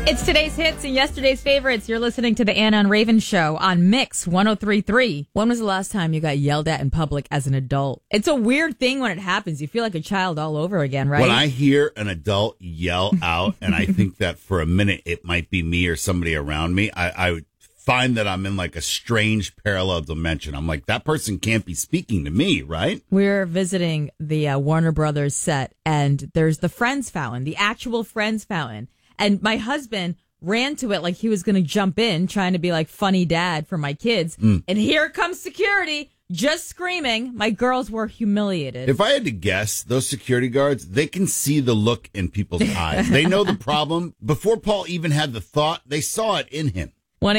It's today's hits and yesterday's favorites. You're listening to the Anna and Raven Show on Mix 103.3. When was the last time you got yelled at in public as an adult? It's a weird thing when it happens. You feel like a child all over again, right? When I hear an adult yell out, and I think that for a minute it might be me or somebody around me, I find that I'm in like a strange parallel dimension. I'm like, that person can't be speaking to me, right? We're visiting the Warner Brothers set, and there's the Friends fountain, the actual Friends fountain. And my husband ran to it like he was going to jump in, trying to be like funny dad for my kids. And here comes security, just screaming. My girls were humiliated. If I had to guess, those security guards, they can see the look in people's eyes. They know the problem. Before Paul even had the thought, they saw it in him.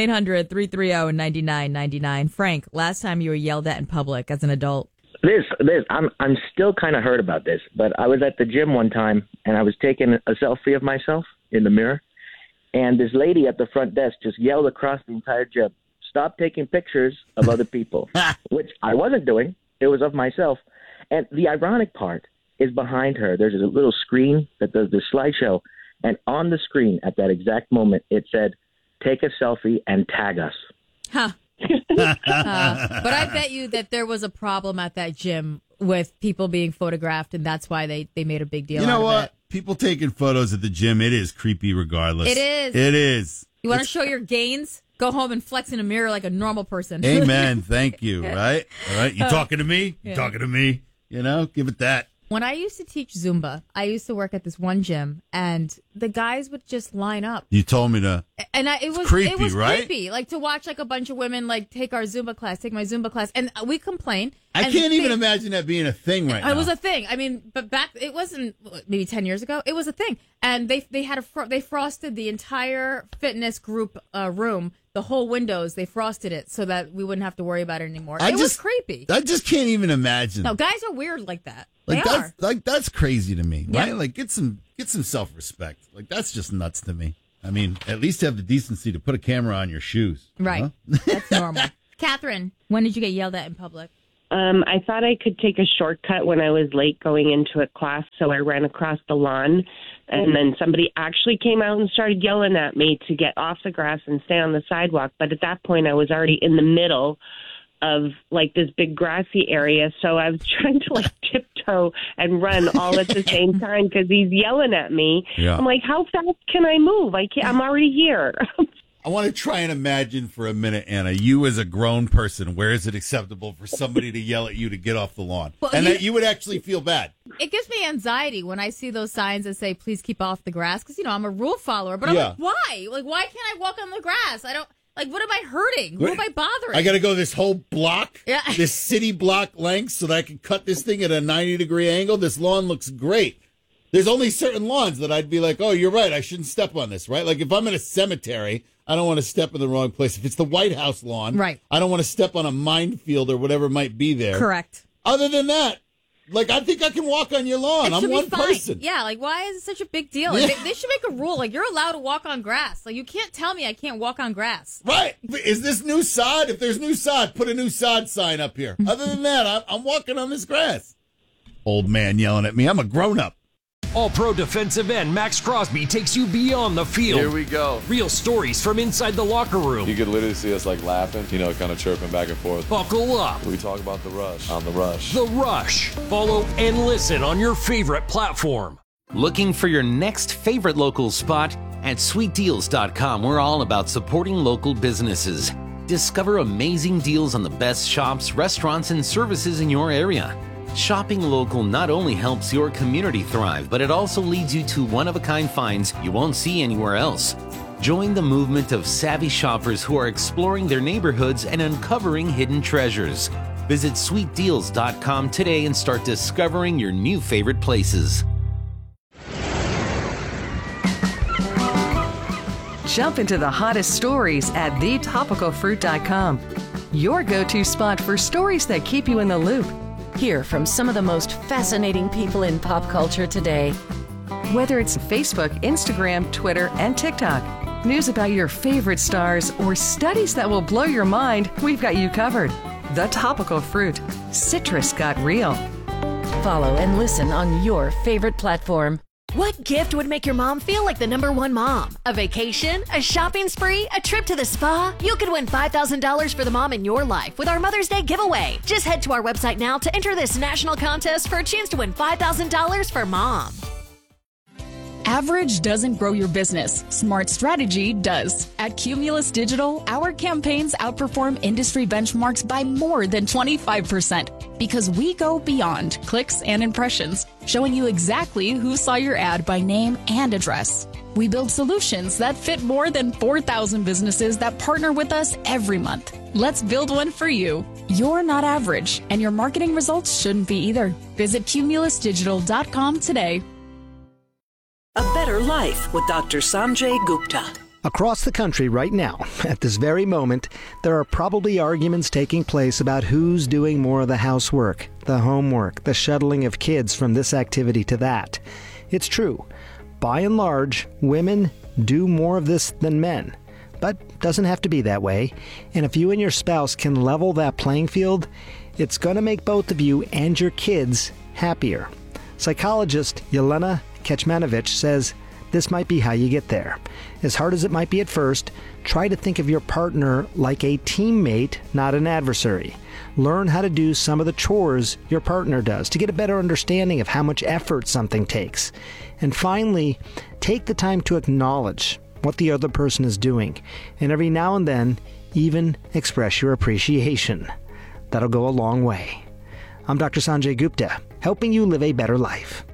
1-800-330-9999. Frank, last time you were yelled at in public as an adult? I'm still kind of hurt about this, but I was at the gym one time and I was taking a selfie of myself in the mirror, and this lady at the front desk just yelled across the entire gym, "Stop taking pictures of other people," which I wasn't doing. It was of myself. And the ironic part is behind her, there's a little screen that does the slideshow, and on the screen at that exact moment, it said, "Take a selfie and tag us." Huh. But I bet you that there was a problem at that gym with people being photographed, and that's why they made a big deal out of it. You know what? People taking photos at the gym, it is creepy regardless. It is. It is. You want to show your gains? Go home and flex in a mirror like a normal person. Amen. Thank you. Right? All right. You talking to me? You talking to me? You know, give it that. When I used to teach Zumba, I used to work at this one gym, and the guys would just line up. You told me to. And it was creepy, right? Creepy, like to watch like a bunch of women like take my Zumba class, and we complain. I can't even imagine that being a thing right now. It was a thing. I mean, but back it wasn't maybe 10 years ago. It was a thing, and they frosted the entire fitness group room. The whole windows, they frosted it so that we wouldn't have to worry about it anymore. It was creepy. I just can't even imagine. No, guys are weird like that. Like they are. That's crazy to me, right? Yeah. Like get some self-respect. Like that's just nuts to me. I mean, at least have the decency to put a camera on your shoes. Right. That's normal. Catherine, when did you get yelled at in public? I thought I could take a shortcut when I was late going into a class, so I ran across the lawn, and then somebody actually came out and started yelling at me to get off the grass and stay on the sidewalk. But at that point, I was already in the middle of like this big grassy area, so I was trying to like tiptoe and run all at the same time because he's yelling at me. Yeah. I'm like, how fast can I move? I'm already here. I want to try and imagine for a minute, Anna, you as a grown person, where is it acceptable for somebody to yell at you to get off the lawn? That you would actually feel bad. It gives me anxiety when I see those signs that say, please keep off the grass, because, I'm a rule follower. But I'm like, why? Like, why can't I walk on the grass? I don't, like, what am I hurting? Who am I bothering? I got to go this whole block, Yeah. this city block length, so that I can cut this thing at a 90-degree angle. This lawn looks great. There's only certain lawns that I'd be like, oh, you're right, I shouldn't step on this, right? Like, if I'm in a cemetery, I don't want to step in the wrong place. If it's the White House lawn, right, I don't want to step on a minefield or whatever might be there. Correct. Other than that, like, I think I can walk on your lawn. I'm one person. Yeah, like, why is it such a big deal? Like, they should make a rule. Like, you're allowed to walk on grass. Like, you can't tell me I can't walk on grass. Right. Is this new sod? If there's new sod, put a new sod sign up here. Other than that, I'm walking on this grass. Old man yelling at me. I'm a grown-up. All-Pro defensive end Max Crosby takes you beyond the field. Here we go. Real stories from inside the locker room. You could literally see us like laughing, kind of chirping back and forth. Buckle up. We talk about The Rush on The Rush. The Rush. Follow and listen on your favorite platform. Looking for your next favorite local spot? At sweetdeals.com, we're all about supporting local businesses. Discover amazing deals on the best shops, restaurants, and services in your area. Shopping local not only helps your community thrive, but it also leads you to one-of-a-kind finds you won't see anywhere else. Join the movement of savvy shoppers who are exploring their neighborhoods and uncovering hidden treasures. Visit sweetdeals.com today and start discovering your new favorite places. Jump into the hottest stories at thetopicalfruit.com. Your go-to spot for stories that keep you in the loop. Hear from some of the most fascinating people in pop culture today. Whether it's Facebook, Instagram, Twitter, and TikTok, news about your favorite stars, or studies that will blow your mind, we've got you covered. The Topical Fruit. Citrus got real. Follow and listen on your favorite platform. What gift would make your mom feel like the #1 mom? A vacation? A shopping spree? A trip to the spa? You could win $5,000 for the mom in your life with our Mother's Day giveaway. Just head to our website now to enter this national contest for a chance to win $5,000 for mom. Average doesn't grow your business. Smart strategy does. At Cumulus Digital, our campaigns outperform industry benchmarks by more than 25% because we go beyond clicks and impressions, showing you exactly who saw your ad by name and address. We build solutions that fit more than 4,000 businesses that partner with us every month. Let's build one for you. You're not average, and your marketing results shouldn't be either. Visit cumulusdigital.com today. A Better Life with Dr. Sanjay Gupta. Across the country right now, at this very moment, there are probably arguments taking place about who's doing more of the housework, the homework, the shuttling of kids from this activity to that. It's true. By and large, women do more of this than men. But doesn't have to be that way. And if you and your spouse can level that playing field, it's going to make both of you and your kids happier. Psychologist Yelena Kecmanovic says this might be how you get there. As hard as it might be at first, try to think of your partner like a teammate, not an adversary. Learn how to do some of the chores your partner does to get a better understanding of how much effort something takes. And finally, take the time to acknowledge what the other person is doing, and every now and then, even express your appreciation. That'll go a long way. I'm Dr. Sanjay Gupta, helping you live a better life.